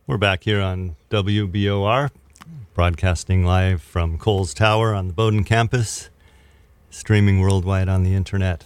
We're back here on WBOR, broadcasting live from Coles Tower on the Bowdoin campus, streaming worldwide on the internet.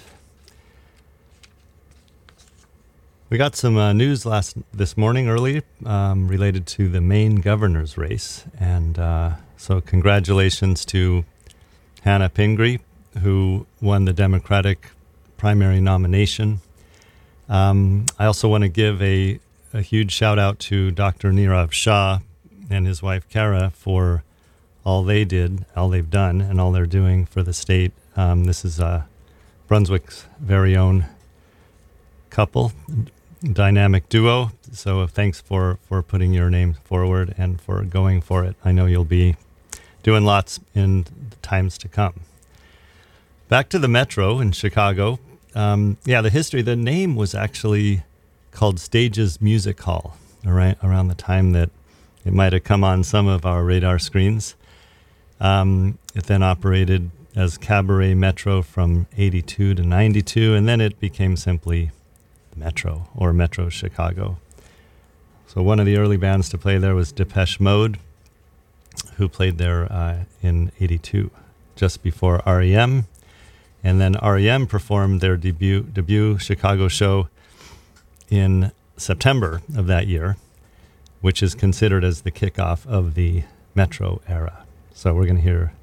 We got some news this morning early related to the Maine governor's race, and so congratulations to Hannah Pingree, who won the Democratic primary nomination. I also want to give a huge shout out to Dr. Nirav Shah and his wife Kara for all they've done, and all they're doing for the state. This is Brunswick's very own couple, dynamic duo. So thanks for putting your name forward and for going for it. I know you'll be doing lots in the times to come. Back to the Metro in Chicago. The history, the name was actually called Stages Music Hall, around the time that it might have come on some of our radar screens. It then operated as Cabaret Metro from 82 to 92, and then it became simply Metro, or Metro Chicago. So one of the early bands to play there was Depeche Mode, who played there in 82, just before REM. And then REM performed their debut Chicago show in September of that year, which is considered as the kickoff of the Metro era. So we're going to hear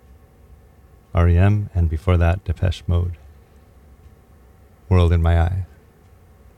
REM, and before that, Depeche Mode, World in My Eye.